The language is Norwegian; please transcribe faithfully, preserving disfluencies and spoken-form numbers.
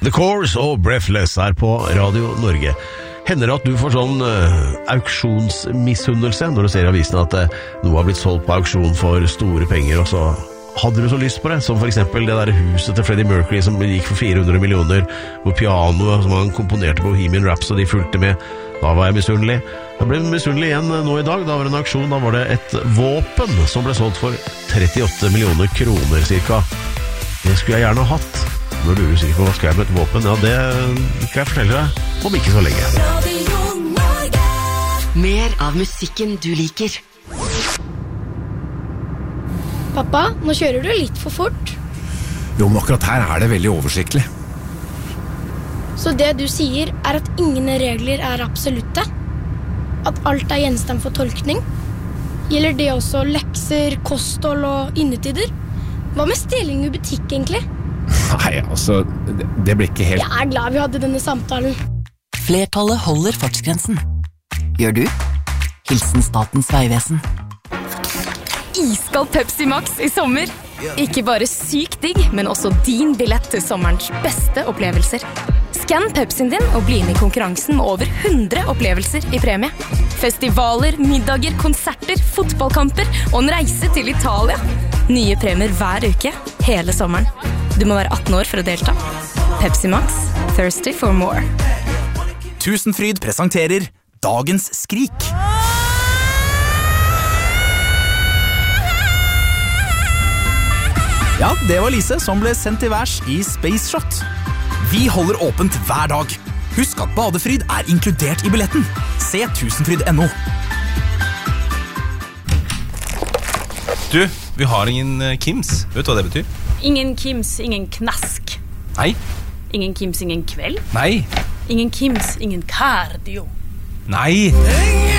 The Course og Breathless er på Radio Norge. Hender det at du får sånn uh, auksjonsmissunnelse når du ser i avisen at uh, noe har blitt solgt på auksjon for store penger, og så hadde du så lyst på det, som for eksempel det der huset til Freddie Mercury som gikk for fire hundre millioner, hvor pianoet som han komponerte på Bohemian Rhapsody fulgte med. Da var jeg misunnelig. Jeg ble misunnelig igjen nå i dag. Da var det en auksjon, da var det et våpen som ble solgt for trettiåtte millioner kroner cirka. Det skulle jeg gjerne ha hatt. Når du er usikker på hva skal jeg med et våpen, ja, det kan jeg fortelle deg om ikke så lenge. Mer av musikken du liker. Pappa, nå kjører du litt for fort. Jo, men akkurat her er det veldig oversiktlig. Så det du sier er at ingen regler er absolutte? At alt er gjenstand for tolkning? Gjelder det også lekser, kosthold og innetider? Hva med stjeling i butikk egentlig? Nei, altså, det, det blir ikke helt... Jeg er glad vi hadde denne samtalen. Flertallet holder fartsgrensen. Gjør du? Hilsen Statens vegvesen. Iskald Pepsi Max i sommer. Ikke bare sykt digg, men også din billett til sommerens beste opplevelser. Skann Pepsien din og bli med i konkurransen med over hundre opplevelser i premie. Festivaler, middager, konserter, fotballkamper og en reise til Italia. Nye premier hver uke, hele sommeren. Du må være atten år for å delta. Pepsi Max, thirsty for more. Tusenfryd presenterer Dagens skrik. Ja, det var Lise som ble sendt til værs i Space Shot. Vi holder åpent hver dag. Husk at badefryd er inkludert i billetten. Se tusenfryd punktum no. Du, vi har ingen Kims. Vet du hva det betyr? Ingen Kims, ingen knask. Nei. Ingen Kims, ingen kveld. Nei. Ingen Kims, ingen cardio. Nei.